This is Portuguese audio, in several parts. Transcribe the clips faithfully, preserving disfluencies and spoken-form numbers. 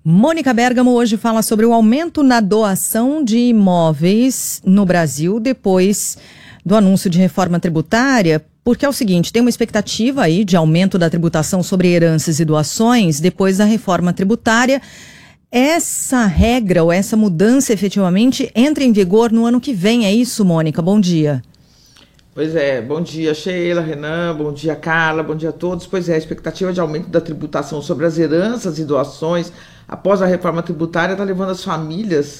Mônica Bergamo hoje fala sobre o aumento na doação de imóveis no Brasil depois do anúncio de reforma tributária, porque é o seguinte, tem uma expectativa aí de aumento da tributação sobre heranças e doações depois da reforma tributária. Essa regra ou essa mudança efetivamente entra em vigor no ano que vem, é isso, Mônica? Bom dia. Pois é, bom dia Sheila, Renan, bom dia Carla, bom dia a todos. Pois é, a expectativa de aumento da tributação sobre as heranças e doações após a reforma tributária está levando as famílias,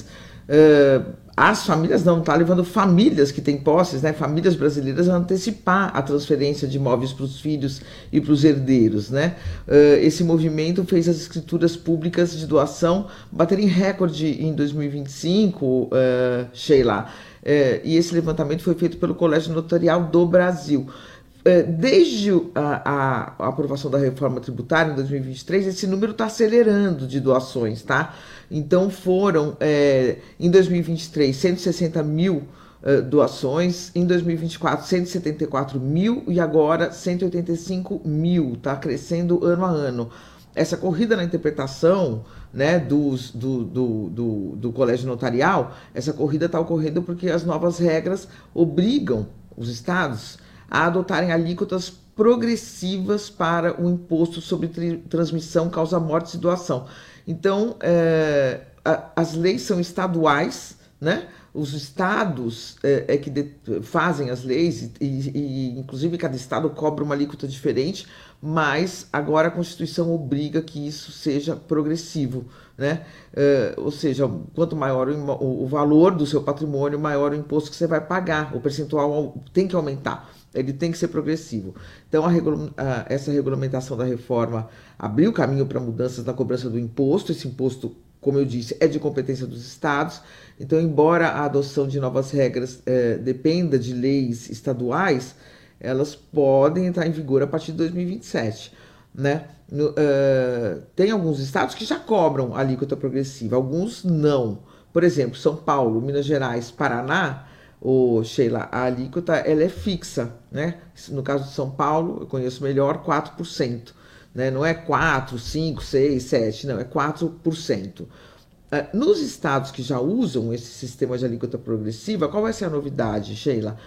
uh, as famílias não, está levando famílias que têm posses, né, famílias brasileiras a antecipar a transferência de imóveis para os filhos e para os herdeiros, né. Uh, esse movimento fez as escrituras públicas de doação baterem recorde em dois mil e vinte e cinco, uh, Sheila. É, e esse levantamento foi feito pelo Colégio Notarial do Brasil. É, desde a, a, a aprovação da reforma tributária em dois mil e vinte e três, esse número está acelerando de doações, tá? Então foram, é, em dois mil e vinte e três, cento e sessenta mil é, doações, em dois mil e vinte e quatro, cento e setenta e quatro mil e agora cento e oitenta e cinco mil, tá crescendo ano a ano. Essa corrida na interpretação, né, dos, do, do, do, do colégio notarial, essa corrida está ocorrendo porque as novas regras obrigam os estados a adotarem alíquotas progressivas para o imposto sobre transmissão, causa-mortes e doação. Então, é, a, as leis são estaduais, né? Os estados é, é que de, fazem as leis e, e, e, inclusive, cada estado cobra uma alíquota diferente, mas agora a Constituição obriga que isso seja progressivo, né? É, ou seja, quanto maior o, o valor do seu patrimônio, maior o imposto que você vai pagar. O percentual tem que aumentar, ele tem que ser progressivo. Então, a regula- a, essa regulamentação da reforma abriu caminho para mudanças na cobrança do imposto. Esse imposto, como eu disse, é de competência dos estados. Então, embora a adoção de novas regras eh, dependa de leis estaduais, elas podem entrar em vigor a partir de dois mil e vinte e sete. Né? No, uh, tem alguns estados que já cobram alíquota progressiva, alguns não. Por exemplo, São Paulo, Minas Gerais, Paraná, ou Sheila, a alíquota ela é fixa. Né? No caso de São Paulo, eu conheço melhor, quatro por cento. Né? Não é quatro, cinco, seis, sete, não, é quatro por cento. Uh, nos estados que já usam esse sistema de alíquota progressiva, qual vai ser a novidade, Sheila?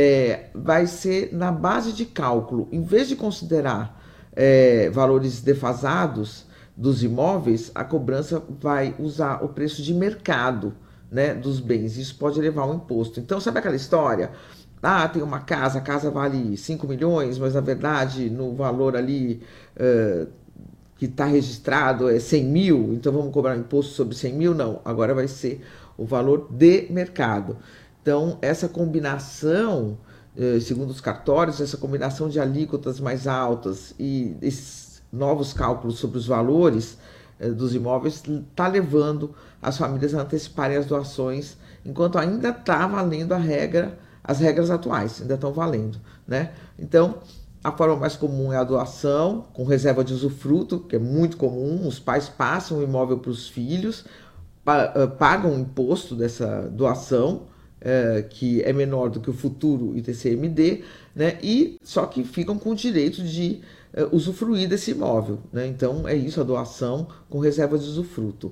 É, vai ser na base de cálculo, em vez de considerar é, valores defasados dos imóveis, a cobrança vai usar o preço de mercado, né, dos bens. Isso pode elevar o imposto. Então, sabe aquela história? Ah, tem uma casa, a casa vale cinco milhões, mas na verdade no valor ali uh, que está registrado é cem mil, então vamos cobrar um imposto sobre cem mil? Não, agora vai ser o valor de mercado. Então, essa combinação, eh, segundo os cartórios, essa combinação de alíquotas mais altas e esses novos cálculos sobre os valores eh, dos imóveis está levando as famílias a anteciparem as doações, enquanto ainda está valendo a regra, as regras atuais, ainda estão valendo, né? Então, a forma mais comum é a doação, com reserva de usufruto, que é muito comum. Os pais passam o imóvel para os filhos, pagam o imposto dessa doação, é, que é menor do que o futuro I T C M D, né? E só que ficam com o direito de é, usufruir desse imóvel. Né? Então, é isso, a doação com reserva de usufruto.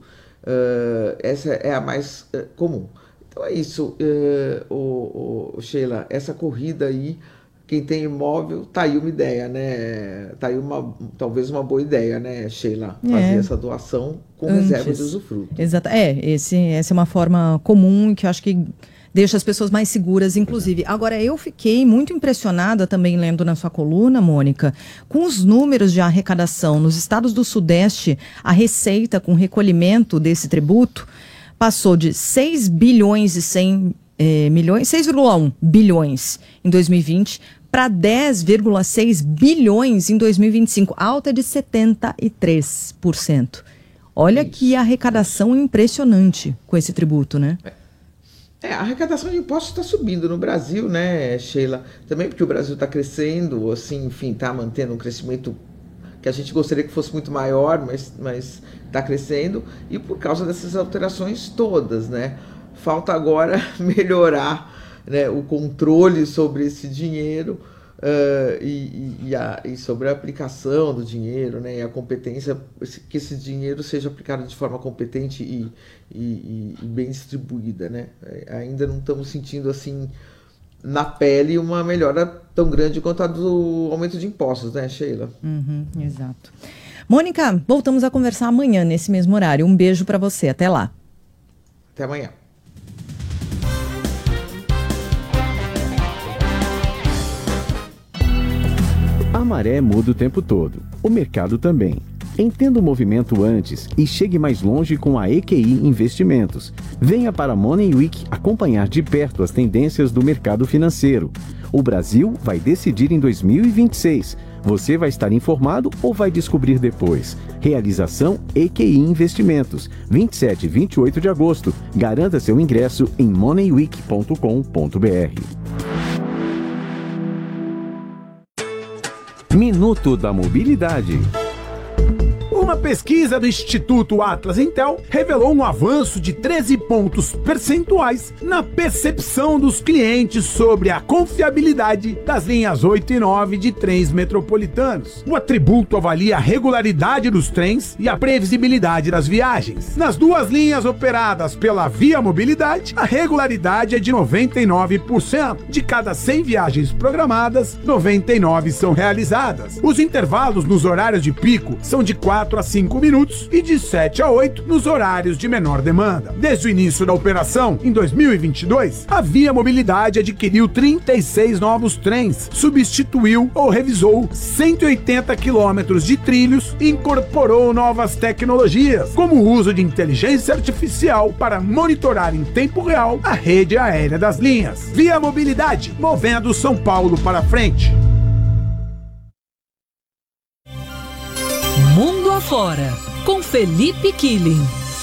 É, essa é a mais é, comum. Então, é isso, é, o, o, Sheila, essa corrida aí. Quem tem imóvel, tá aí uma ideia, né? Tá aí uma, talvez uma boa ideia, né, Sheila? Fazer é. essa doação com Antes. reserva de usufruto. Exato. É, esse, essa é uma forma comum que eu acho que deixa as pessoas mais seguras, inclusive. Agora, eu fiquei muito impressionada também lendo na sua coluna, Mônica, com os números de arrecadação. Nos estados do Sudeste, a receita com recolhimento desse tributo passou de seis bilhões e cem É, milhões, seis vírgula um bilhões em dois mil e vinte para dez vírgula seis bilhões em dois mil e vinte e cinco, alta de setenta e três por cento. Olha Isso. que arrecadação impressionante com esse tributo, né? É, a arrecadação de impostos está subindo no Brasil, né, Sheila? Também porque o Brasil está crescendo, assim, enfim, está mantendo um crescimento que a gente gostaria que fosse muito maior, mas mas está crescendo, e por causa dessas alterações todas, né? Falta agora melhorar, né, o controle sobre esse dinheiro, uh, e, e, a, e sobre a aplicação do dinheiro, né, e a competência, que esse dinheiro seja aplicado de forma competente e, e, e bem distribuída, né? Ainda não estamos sentindo assim na pele uma melhora tão grande quanto a do aumento de impostos, né, Sheila? Uhum, exato. Mônica, voltamos a conversar amanhã nesse mesmo horário. Um beijo para você, até lá. Até amanhã. A maré muda o tempo todo, o mercado também. Entenda o movimento antes e chegue mais longe com a E Q I Investimentos. Venha para a Money Week acompanhar de perto as tendências do mercado financeiro. O Brasil vai decidir em dois mil e vinte e seis. Você vai estar informado ou vai descobrir depois? Realização E Q I Investimentos, vinte e sete e vinte e oito de agosto. Garanta seu ingresso em money week ponto com ponto b r. Minuto da Mobilidade. Uma pesquisa do Instituto Atlas Intel revelou um avanço de treze pontos percentuais na percepção dos clientes sobre a confiabilidade das linhas oito e nove de trens metropolitanos. O atributo avalia a regularidade dos trens e a previsibilidade das viagens. Nas duas linhas operadas pela Via Mobilidade, a regularidade é de noventa e nove por cento. De cada cem viagens programadas, noventa e nove são realizadas. Os intervalos nos horários de pico são de quatro a cinco minutos e de sete a oito nos horários de menor demanda. Desde o início da operação, em dois mil e vinte e dois, a Via Mobilidade adquiriu trinta e seis novos trens, substituiu ou revisou cento e oitenta quilômetros de trilhos e incorporou novas tecnologias, como o uso de inteligência artificial para monitorar em tempo real a rede aérea das linhas. Via Mobilidade, movendo São Paulo para frente. Mundo Afora, com Felipe Killing.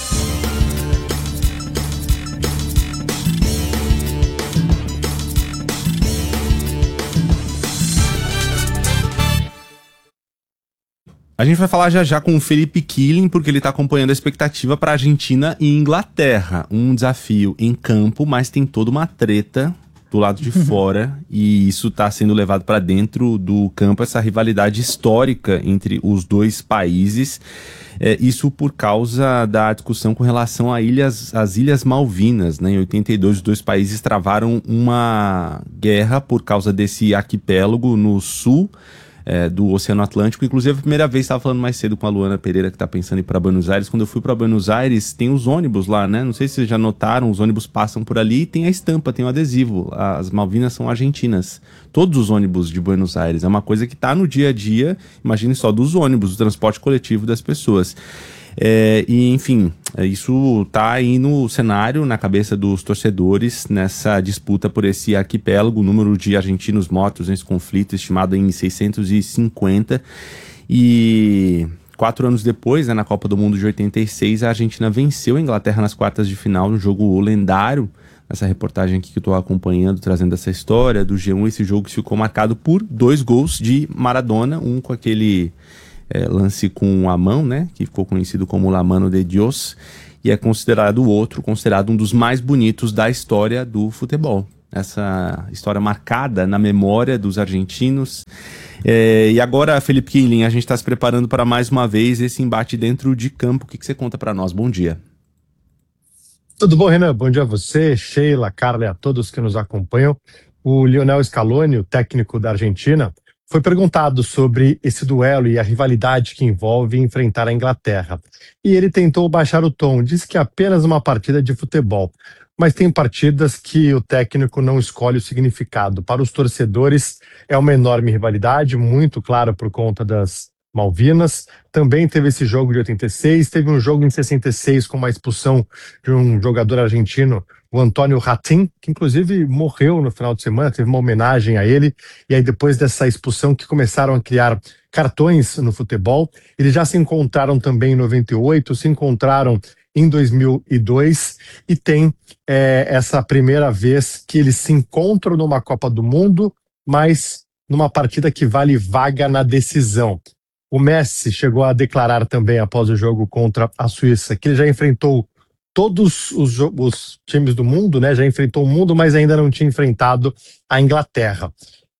A gente vai falar já já com o Felipe Killing, porque ele está acompanhando a expectativa para Argentina e Inglaterra. Um desafio em campo, mas tem toda uma treta do lado de fora, e isso está sendo levado para dentro do campo, essa rivalidade histórica entre os dois países, é, isso por causa da discussão com relação a ilhas, às Ilhas Malvinas, né? Em oitenta e dois, os dois países travaram uma guerra por causa desse arquipélago no sul É, do Oceano Atlântico. Inclusive, a primeira vez, estava falando mais cedo com a Luana Pereira, que está pensando em ir para Buenos Aires. Quando eu fui para Buenos Aires, tem os ônibus lá, né? Não sei se vocês já notaram, os ônibus passam por ali e tem a estampa, tem o adesivo. As Malvinas são argentinas. Todos os ônibus de Buenos Aires. É uma coisa que está no dia a dia, imagine só, dos ônibus, do transporte coletivo das pessoas. É, e enfim, isso está aí no cenário, na cabeça dos torcedores, nessa disputa por esse arquipélago. O número de argentinos mortos nesse conflito estimado em seiscentos e cinquenta, e quatro anos depois, né, na Copa do Mundo de oitenta e seis, a Argentina venceu a Inglaterra nas quartas de final, no jogo lendário. Essa reportagem aqui que eu estou acompanhando, trazendo essa história do G um, esse jogo que ficou marcado por dois gols de Maradona, um com aquele É, lance com a mão, né, que ficou conhecido como La Mano de Dios, e é considerado o outro, considerado um dos mais bonitos da história do futebol. Essa história marcada na memória dos argentinos. É, e agora, Felipe Killing, a gente está se preparando para mais uma vez esse embate dentro de campo. O que, que você conta para nós? Bom dia. Tudo bom, Renan? Bom dia a você, Sheila, Carla e a todos que nos acompanham. O Lionel Scaloni, o técnico da Argentina, foi perguntado sobre esse duelo e a rivalidade que envolve enfrentar a Inglaterra. E ele tentou baixar o tom, disse que é apenas uma partida de futebol. Mas tem partidas que o técnico não escolhe o significado. Para os torcedores é uma enorme rivalidade, muito claro por conta das Malvinas. Também teve esse jogo de oitenta e seis, teve um jogo em sessenta e seis com uma expulsão de um jogador argentino, o Antônio Ratin, que inclusive morreu no final de semana, teve uma homenagem a ele, e aí depois dessa expulsão que começaram a criar cartões no futebol. Eles já se encontraram também em noventa e oito, se encontraram em dois mil e dois, e tem é, essa primeira vez que eles se encontram numa Copa do Mundo, mas numa partida que vale vaga na decisão. O Messi chegou a declarar também após o jogo contra a Suíça que ele já enfrentou todos os, os times do mundo, né? Já enfrentou o mundo, mas ainda não tinha enfrentado a Inglaterra.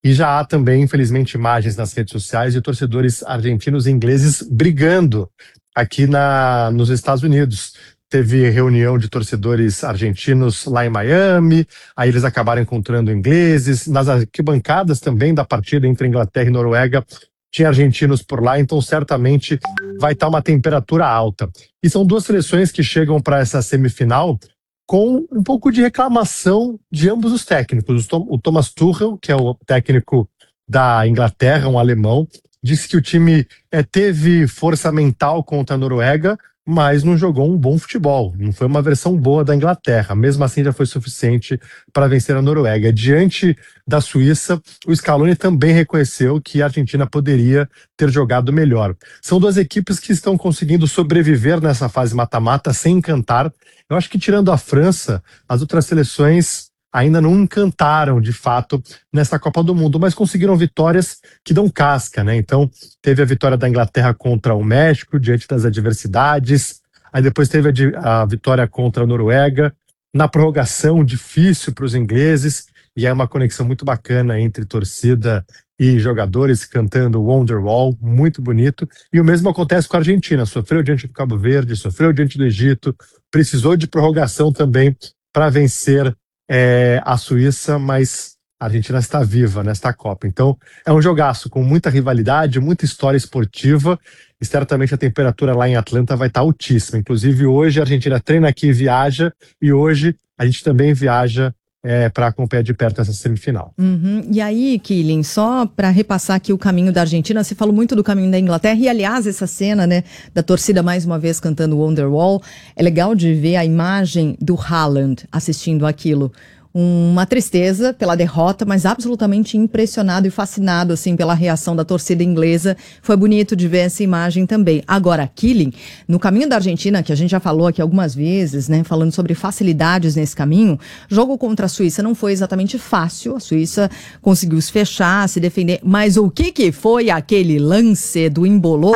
E já há também, infelizmente, imagens nas redes sociais de torcedores argentinos e ingleses brigando aqui na, nos Estados Unidos. Teve reunião de torcedores argentinos lá em Miami, aí eles acabaram encontrando ingleses. Nas arquibancadas também da partida entre Inglaterra e Noruega, tinha argentinos por lá, então certamente vai estar uma temperatura alta. E são duas seleções que chegam para essa semifinal com um pouco de reclamação de ambos os técnicos. O Thomas Tuchel, que é o técnico da Inglaterra, um alemão, disse que o time é, teve força mental contra a Noruega, mas não jogou um bom futebol. Não foi uma versão boa da Inglaterra. Mesmo assim, já foi suficiente para vencer a Noruega. Diante da Suíça, o Scaloni também reconheceu que a Argentina poderia ter jogado melhor. São duas equipes que estão conseguindo sobreviver nessa fase mata-mata sem encantar. Eu acho que, tirando a França, as outras seleções ainda não encantaram, de fato, nessa Copa do Mundo, mas conseguiram vitórias que dão casca, né? Então, teve a vitória da Inglaterra contra o México, diante das adversidades. Aí depois teve a, a vitória contra a Noruega, na prorrogação, difícil para os ingleses, e é uma conexão muito bacana entre torcida e jogadores cantando Wonderwall, muito bonito. E o mesmo acontece com a Argentina, sofreu diante do Cabo Verde, sofreu diante do Egito, precisou de prorrogação também para vencer É, a Suíça, mas a Argentina está viva nesta Copa. Então é um jogaço com muita rivalidade, muita história esportiva, e certamente a temperatura lá em Atlanta vai estar altíssima. Inclusive hoje a Argentina treina aqui e viaja, e hoje a gente também viaja é, para acompanhar de perto essa semifinal. Uhum. E aí, Killing, só para repassar aqui o caminho da Argentina, você falou muito do caminho da Inglaterra, e aliás, essa cena, né, da torcida mais uma vez cantando Wonderwall, é legal de ver a imagem do Haaland assistindo aquilo. Uma tristeza pela derrota, mas absolutamente impressionado e fascinado assim pela reação da torcida inglesa. Foi bonito de ver essa imagem também. Agora, Killing, no caminho da Argentina, que a gente já falou aqui algumas vezes, né, falando sobre facilidades nesse caminho, jogo contra a Suíça não foi exatamente fácil. A Suíça conseguiu se fechar, se defender, mas o que que foi aquele lance do Embolô?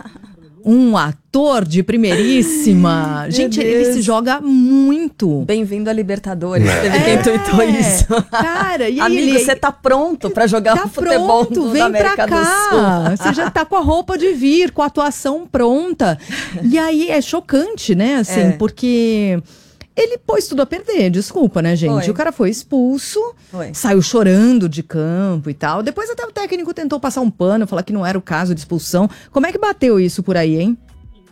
Um ator de primeiríssima. Gente, ele se joga muito. Bem-vindo a Libertadores. É. Teve quem tweetou isso. Cara, e amigo, ele... você tá pronto pra jogar tá um futebol pronto, do, vem da América pra cá. do Sul. Você já tá com a roupa de vir, com a atuação pronta. E aí é chocante, né? Assim, É. porque... ele pôs tudo a perder, desculpa, né, gente? Foi. O cara foi expulso, Foi. saiu chorando de campo e tal. Depois até o técnico tentou passar um pano, falar que não era o caso de expulsão. Como é que bateu isso por aí, hein?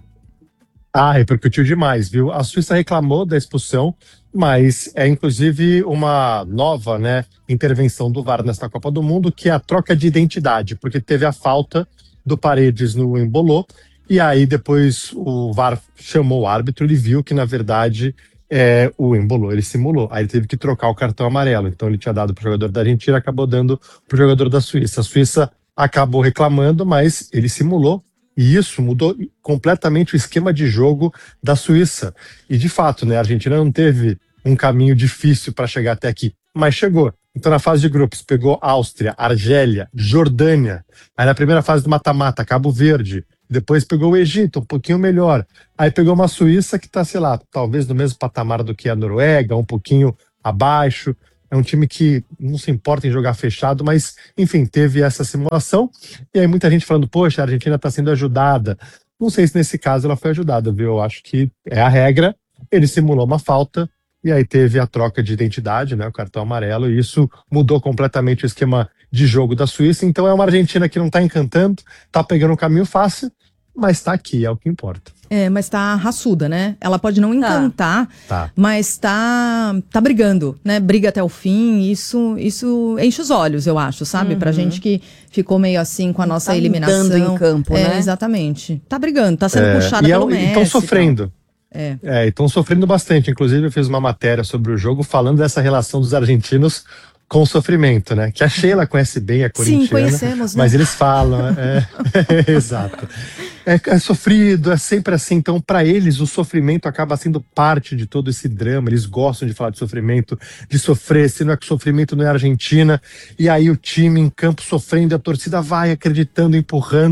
Ah, repercutiu demais, viu? A Suíça reclamou da expulsão, mas é inclusive uma nova, né, intervenção do V A R nesta Copa do Mundo, que é a troca de identidade, porque teve a falta do Paredes no Embolô, e aí depois o V A R chamou o árbitro, ele viu que, na verdade, é, o Embolô, ele simulou. Aí ele teve que trocar o cartão amarelo. Então ele tinha dado para o jogador da Argentina, acabou dando para o jogador da Suíça. A Suíça acabou reclamando, mas ele simulou. E isso mudou completamente o esquema de jogo da Suíça. E de fato, né, a Argentina não teve um caminho difícil para chegar até aqui, mas chegou. Então na fase de grupos pegou Áustria, Argélia, Jordânia. Aí na primeira fase do mata-mata, Cabo Verde. Depois pegou o Egito, um pouquinho melhor. Aí pegou uma Suíça que está, sei lá, talvez no mesmo patamar do que a Noruega, um pouquinho abaixo. É um time que não se importa em jogar fechado, mas, enfim, teve essa simulação. E aí muita gente falando, poxa, a Argentina está sendo ajudada. Não sei se nesse caso ela foi ajudada, viu? Eu acho que é a regra. Ele simulou uma falta e aí teve a troca de identidade, né, o cartão amarelo, e isso mudou completamente o esquema de jogo da Suíça. Então é uma Argentina que não está encantando, está pegando um caminho fácil, mas está aqui, é o que importa. É, mas tá raçuda, né? Ela pode não encantar, Tá. mas tá, tá brigando, né? Briga até o fim, isso, isso enche os olhos, eu acho, sabe? Pra gente que ficou meio assim com a nossa Tá eliminação. andando em campo, é, né? Exatamente. Tá brigando, tá sendo É, puxada e pelo Messi. estão sofrendo. É. É, estão sofrendo bastante. Inclusive, eu fiz uma matéria sobre o jogo falando dessa relação dos argentinos com o sofrimento, né? Que a Sheila conhece bem, a corintiana. Sim, conhecemos, né? Mas eles falam, é, é, exato. É, é sofrido, é sempre assim. Então, para eles, o sofrimento acaba sendo parte de todo esse drama. Eles gostam de falar de sofrimento, de sofrer. Se não é que o sofrimento não é Argentina. E aí o time em campo sofrendo, a torcida vai acreditando, empurrando.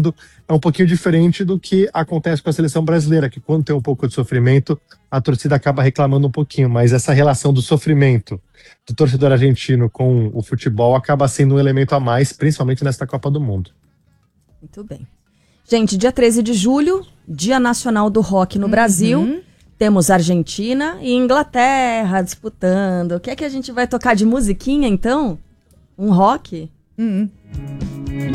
é um pouquinho diferente do que acontece com a seleção brasileira, que quando tem um pouco de sofrimento, a torcida acaba reclamando um pouquinho, mas essa relação do sofrimento do torcedor argentino com o futebol acaba sendo um elemento a mais, principalmente nesta Copa do Mundo. Muito bem. Gente, dia treze de julho, Dia Nacional do Rock no uhum. Brasil. Temos Argentina e Inglaterra disputando. O que é que a gente vai tocar de musiquinha, então? Um rock? Uhum.